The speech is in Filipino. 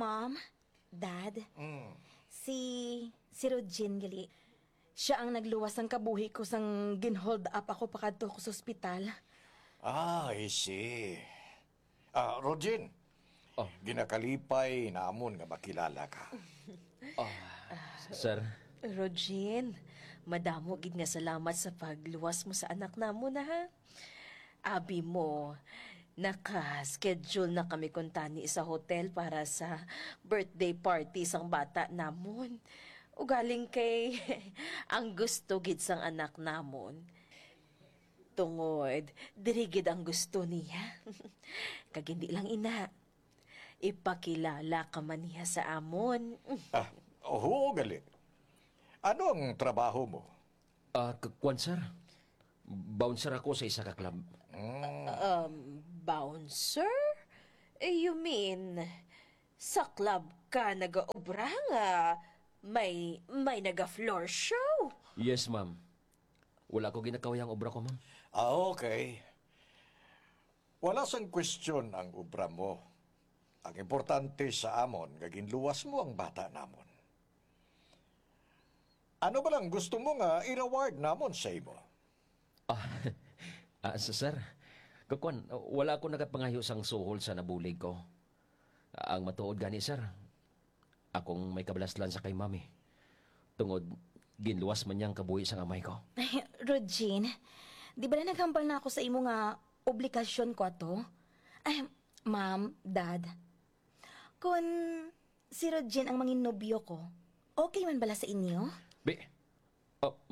Mom, Dad, si Rojen gali. Siya ang nagluwas ang kabuhi ko sang ginhold up ako pakadto ko sa ospital. I see. Rodin, Oh. ginakalipay namon nga makilala ka. Sir, Rojen, madamo gid nga salamat sa pagluwas mo sa anak namon ha. Abi mo, naka-schedule na kami kuntani sa hotel para sa birthday party sang bata namon. Ugaling kay ang gusto gid sang anak namon. Tungod, diri gid ang gusto niya. Kag hindi lang ina. Ipakilala ka man niya sa amon. Oo, gali. Ano ang trabaho mo? kwan sir. Bouncer ako sa isa ka club. Bouncer? You mean, sa club ka nag-aobra nga may naga-floor show? Yes, ma'am. Wala ko ginakaway ang obra ko, ma'am. Okay. Wala sang question ang ubra mo. Ang importante sa amon, gaging luwas mo ang bata namon. Ano ba lang gusto mo nga i-reward namon sa imo? Sir, kakwan, wala ko nagapangayo sang suhol sa nabulig ko. Ang matuod gani, sir, akong may kabalaslan sa kay mami. Tungod, ginluwas man niyang kabuhi sa amay ko. Ay, Rojen, di ba na naghambal na ako sa imo nga obligasyon ko ato? Ay, Ma'am, Dad, kung si Rojen ang mangin nobyo ko, okay man bala sa inyo?